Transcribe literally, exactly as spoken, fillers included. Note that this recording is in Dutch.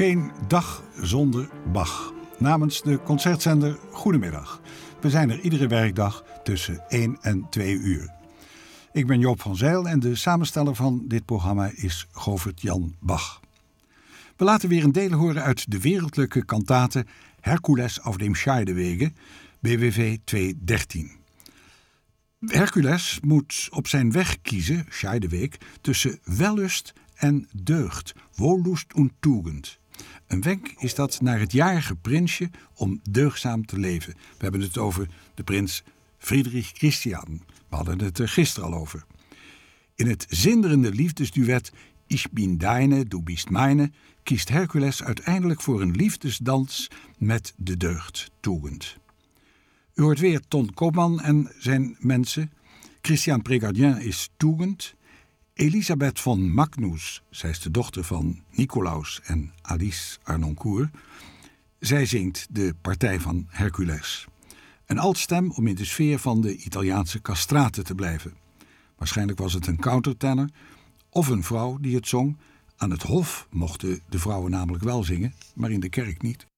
Geen dag zonder Bach. Namens de concertzender Goedemiddag. We zijn er iedere werkdag tussen één en twee uur. Ik ben Joop van Zijl en de samensteller van dit programma is Govert Jan Bach. We laten weer een deel horen uit de wereldlijke kantate Herkules auf dem Scheidewege, B W V tweehonderddertien. Hercules moet op zijn weg kiezen, Scheideweg, tussen wellust en deugd, Wollust und Tugend. Een wenk is dat naar het jarige prinsje om deugdzaam te leven. We hebben het over de prins Friedrich Christian. We hadden het er gisteren al over. In het zinderende liefdesduet Ich bin deine, du bist meine kiest Hercules uiteindelijk voor een liefdesdans met de deugd, Tugend. U hoort weer Ton Koopman en zijn mensen. Christian Prégardien is Tugend. Elisabeth von Magnus, zij is de dochter van Nicolaus en Alice Arnoncourt. Zij zingt de partij van Hercules. Een altstem om in de sfeer van de Italiaanse castraten te blijven. Waarschijnlijk was het een countertenor of een vrouw die het zong. Aan het hof mochten de vrouwen namelijk wel zingen, maar in de kerk niet.